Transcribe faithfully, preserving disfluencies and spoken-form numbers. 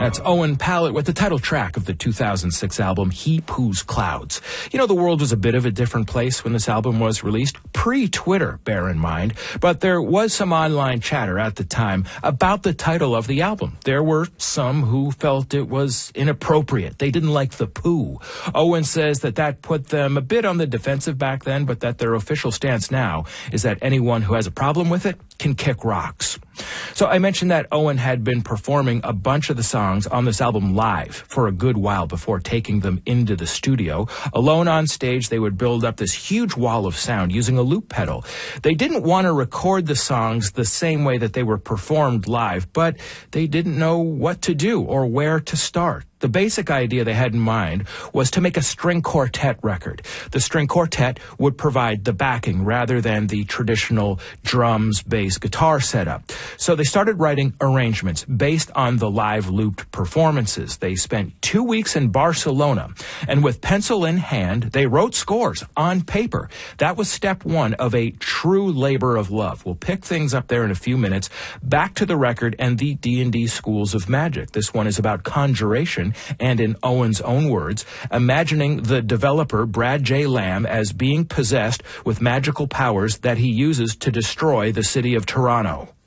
That's Owen Pallett with the title track of the two thousand six album, He Poos Clouds. You know, the world was a bit of a different place when this album was released, pre-Twitter, bear in mind, but there was some online chatter at the time about the title of the album. There were some who felt it was inappropriate. They didn't like the poo. Owen says that that put them a bit on the defensive back then, but that their official stance now is that anyone who has a problem with it can kick rocks. So I mentioned that Owen had been performing a bunch of the songs on this album live for a good while before taking them into the studio. Alone on stage, they would build up this huge wall of sound using a loop pedal. They didn't want to record the songs the same way that they were performed live, but they didn't know what to do or where to start. The basic idea they had in mind was to make a string quartet record. The string quartet would provide the backing rather than the traditional drums, bass, guitar setup. So they started writing arrangements based on the live looped performances. They spent two weeks in Barcelona, and with pencil in hand, they wrote scores on paper. That was step one of a true labor of love. We'll pick things up there in a few minutes. Back to the record and the D and D schools of magic. This one is about conjuration, and in Owen's own words, imagining the developer, Brad J. Lamb, as being possessed with magical powers that he uses to destroy the city of Toronto.